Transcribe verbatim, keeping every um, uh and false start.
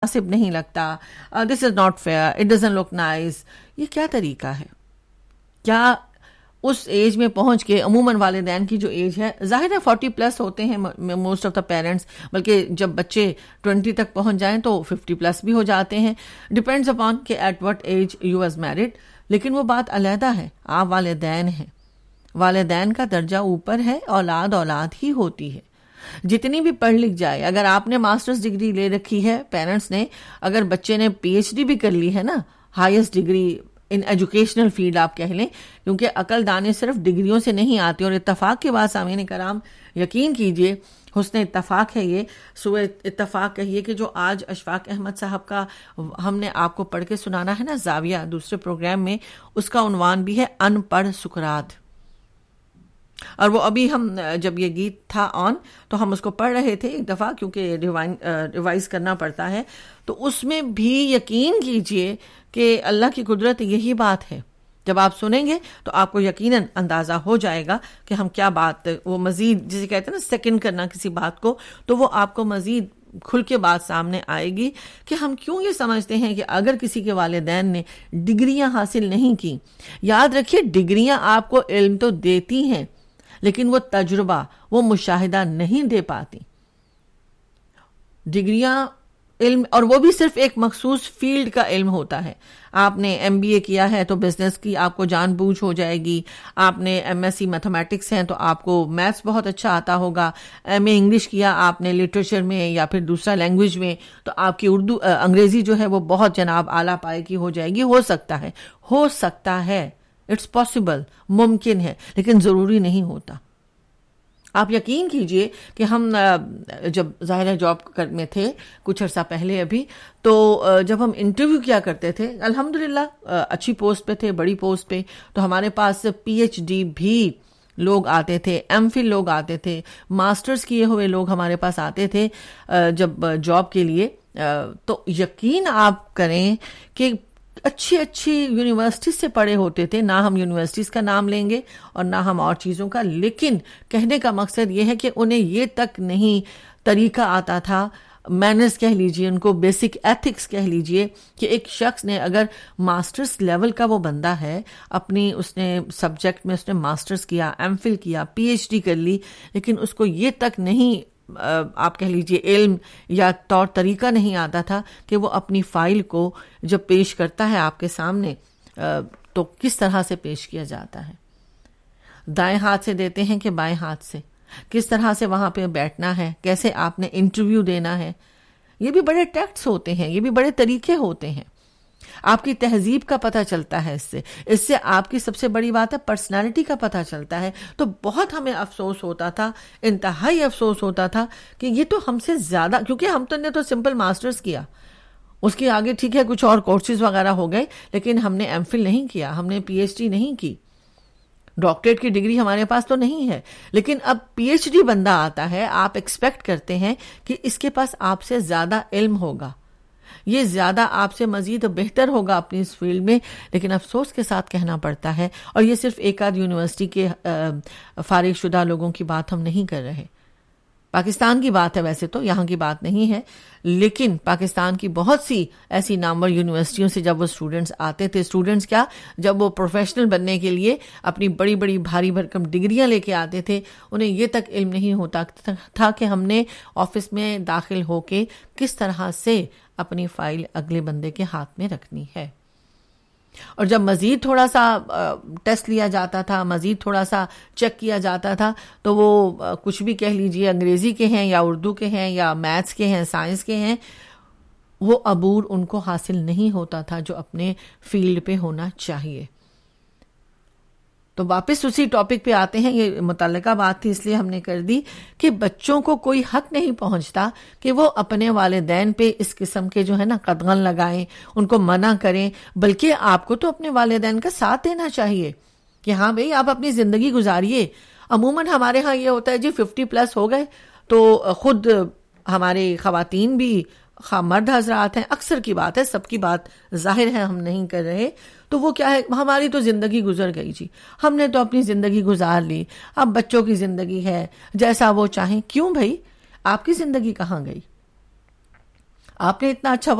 مناسب نہیں لگتا, دس is not fair, it doesn't look nice. یہ کیا طریقہ ہے؟ کیا اس ایج میں پہنچ کے عموماً والدین کی جو ایج ہے, ظاہر ہے فورٹی پلس ہوتے ہیں موسٹ آف دا پیرنٹس, بلکہ جب بچے ٹوینٹی تک پہنچ جائیں تو ففٹی پلس بھی ہو جاتے ہیں, ڈپینڈز اپان کہ at what age you was married. لیکن وہ بات علیحدہ ہے, آپ والدین ہیں, والدین کا درجہ اوپر ہے, اولاد اولاد ہی ہوتی ہے. جتنی بھی پڑھ لکھ جائے, اگر آپ نے ماسٹرز ڈگری لے رکھی ہے پیرنٹس نے, اگر بچے نے پی ایچ ڈی بھی کر لی ہے نا, highest degree in educational field آپ کہہ لیں, کیونکہ عقل دانے صرف ڈگریوں سے نہیں آتی. اور اتفاق کے بعد سامعین کرام یقین کیجئے, حسن اتفاق ہے یہ, سوء اتفاق کہیے کہ جو آج اشفاق احمد صاحب کا ہم نے آپ کو پڑھ کے سنانا ہے نا زاویہ دوسرے پروگرام میں, اس کا عنوان بھی ہے ان پڑھ سکرات. اور وہ ابھی ہم جب یہ گیت تھا آن تو ہم اس کو پڑھ رہے تھے ایک دفعہ, کیونکہ ریوائز کرنا پڑتا ہے. تو اس میں بھی یقین کیجئے کہ اللہ کی قدرت یہی بات ہے. جب آپ سنیں گے تو آپ کو یقیناً اندازہ ہو جائے گا کہ ہم کیا بات, وہ مزید جسے کہتے ہیں نا سیکنڈ کرنا کسی بات کو, تو وہ آپ کو مزید کھل کے بات سامنے آئے گی کہ ہم کیوں یہ سمجھتے ہیں کہ اگر کسی کے والدین نے ڈگریاں حاصل نہیں کی, یاد رکھیے ڈگریاں آپ کو علم تو دیتی ہیں لیکن وہ تجربہ, وہ مشاہدہ نہیں دے پاتی. ڈگریاں علم, اور وہ بھی صرف ایک مخصوص فیلڈ کا علم ہوتا ہے. آپ نے ایم بی اے کیا ہے تو بزنس کی آپ کو جان بوجھ ہو جائے گی, آپ نے ایم ایس سی میتھمیٹکس ہیں تو آپ کو میتھس بہت اچھا آتا ہوگا, ایم اے انگلش کیا آپ نے لٹریچر میں یا پھر دوسرا لینگویج میں تو آپ کی اردو انگریزی جو ہے وہ بہت جناب اعلیٰ پائے کی ہو جائے گی. ہو سکتا ہے, ہو سکتا ہے, اٹس پاسبل, ممکن ہے, لیکن ضروری نہیں ہوتا. آپ یقین کیجئے کہ ہم جب ظاہر جاب میں تھے کچھ عرصہ پہلے ابھی, تو جب ہم انٹرویو کیا کرتے تھے, الحمدللہ اچھی پوسٹ پہ تھے, بڑی پوسٹ پہ, تو ہمارے پاس پی ایچ ڈی بھی لوگ آتے تھے, ایم فل لوگ آتے تھے, ماسٹرز کیے ہوئے لوگ ہمارے پاس آتے تھے جب جاب کے لیے. تو یقین آپ کریں کہ اچھی اچھی یونیورسٹی سے پڑھے ہوتے تھے. نہ ہم یونیورسٹیز کا نام لیں گے اور نہ ہم اور چیزوں کا, لیکن کہنے کا مقصد یہ ہے کہ انہیں یہ تک نہیں طریقہ آتا تھا, مینرز کہہ لیجئے, ان کو بیسک ایتھکس کہہ لیجئے, کہ ایک شخص نے اگر ماسٹرز لیول کا وہ بندہ ہے, اپنی اس نے سبجیکٹ میں اس نے ماسٹرز کیا, ایم فل کیا, پی ایچ ڈی کر لی, لیکن اس کو یہ تک نہیں آپ کہہ لیجئے علم یا طور طریقہ نہیں آتا تھا کہ وہ اپنی فائل کو جب پیش کرتا ہے آپ کے سامنے تو کس طرح سے پیش کیا جاتا ہے, دائیں ہاتھ سے دیتے ہیں کہ بائیں ہاتھ سے, کس طرح سے وہاں پہ بیٹھنا ہے, کیسے آپ نے انٹرویو دینا ہے. یہ بھی بڑے ٹیکٹس ہوتے ہیں, یہ بھی بڑے طریقے ہوتے ہیں. آپ کی تہذیب کا پتہ چلتا ہے اس سے, اس سے آپ کی سب سے بڑی بات ہے پرسنالٹی کا پتہ چلتا ہے. تو بہت ہمیں افسوس ہوتا تھا, انتہائی افسوس ہوتا تھا کہ یہ تو ہم سے زیادہ, کیونکہ ہم تو نے تو سمپل ماسٹرز کیا, اس کے آگے ٹھیک ہے کچھ اور کورسز وغیرہ ہو گئے, لیکن ہم نے ایم فل نہیں کیا, ہم نے پی ایچ ڈی نہیں کی, ڈاکٹریٹ کی ڈگری ہمارے پاس تو نہیں ہے. لیکن اب پی ایچ ڈی بندہ آتا ہے, آپ ایکسپیکٹ کرتے ہیں کہ اس کے پاس آپ سے زیادہ علم ہوگا, یہ زیادہ آپ سے مزید بہتر ہوگا اپنی اس فیلڈ میں. لیکن افسوس کے ساتھ کہنا پڑتا ہے, اور یہ صرف ایک آدھ یونیورسٹی کے فارغ شدہ لوگوں کی بات ہم نہیں کر رہے, پاکستان کی بات ہے, ویسے تو یہاں کی بات نہیں ہے, لیکن پاکستان کی بہت سی ایسی نامور یونیورسٹیوں سے جب وہ اسٹوڈنٹس آتے تھے, اسٹوڈنٹس کیا جب وہ پروفیشنل بننے کے لیے اپنی بڑی بڑی بھاری بھرکم ڈگریاں لے کے آتے تھے, انہیں یہ تک علم نہیں ہوتا تھا کہ ہم نے آفس میں داخل ہو کے کس طرح سے اپنی فائل اگلے بندے کے ہاتھ میں رکھنی ہے. اور جب مزید تھوڑا سا ٹیسٹ لیا جاتا تھا, مزید تھوڑا سا چیک کیا جاتا تھا, تو وہ کچھ بھی کہہ لیجئے, انگریزی کے ہیں یا اردو کے ہیں یا میتھس کے ہیں, سائنس کے ہیں, وہ عبور ان کو حاصل نہیں ہوتا تھا جو اپنے فیلڈ پہ ہونا چاہیے. تو واپس اسی ٹاپک پہ آتے ہیں, یہ متعلقہ بات تھی اس لیے ہم نے کر دی کہ بچوں کو کوئی حق نہیں پہنچتا کہ وہ اپنے والدین پہ اس قسم کے جو ہے نا قدغن لگائیں, ان کو منع کریں, بلکہ آپ کو تو اپنے والدین کا ساتھ دینا چاہیے کہ ہاں بھئی آپ اپنی زندگی گزاریے. عموماً ہمارے ہاں یہ ہوتا ہے جی ففٹی پلس ہو گئے تو خود ہمارے خواتین بھی, خواہ مرد حضرات ہیں, اکثر کی بات ہے, سب کی بات ظاہر ہے ہم نہیں کر رہے, تو وہ کیا ہے ہماری تو زندگی گزر گئی جی, ہم نے تو اپنی زندگی گزار لی, اب بچوں کی زندگی ہے جیسا وہ چاہیں. کیوں بھائی, آپ کی زندگی کہاں گئی؟ آپ نے اتنا اچھا